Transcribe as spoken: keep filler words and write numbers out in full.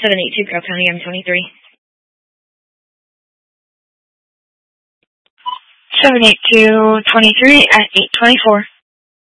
seven eight two, Cobb County, M twenty-three. seven eight two, twenty-three at eight twenty-four.